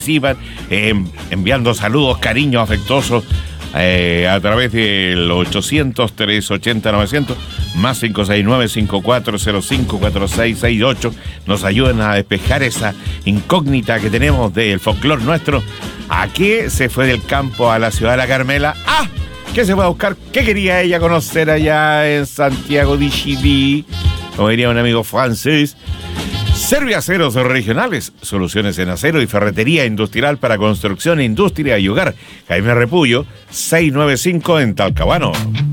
participan, enviando saludos, cariños afectuosos a través del 800-380-900 más 569-5405-4668. Nos ayudan a despejar esa incógnita que tenemos del folclore nuestro. ¿A qué se fue del campo a la ciudad de La Carmela? ¡Ah! ¿Qué se fue a buscar? ¿Qué quería ella conocer allá en Santiago de Chile? Como diría un amigo francés. Serviaceros regionales, soluciones en acero y ferretería industrial para construcción, industria y hogar. Jaime Repullo, 695 en Talcahuano.